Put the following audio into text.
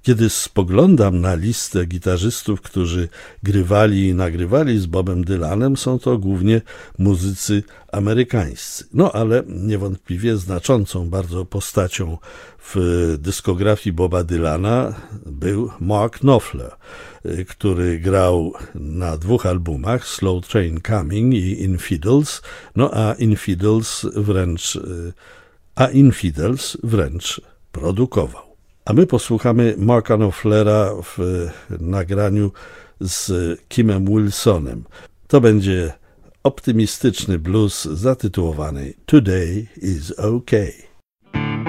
Kiedy spoglądam na listę gitarzystów, którzy grywali i nagrywali z Bobem Dylanem, są to głównie muzycy amerykańscy. No ale niewątpliwie znaczącą bardzo postacią w dyskografii Boba Dylana był Mark Knopfler, który grał na 2 albumach, Slow Train Coming i Infidels, no a Infidels wręcz produkował. A my posłuchamy Marka Knopflera w nagraniu z Kimem Wilsonem. To będzie optymistyczny blues zatytułowany Today is Okay.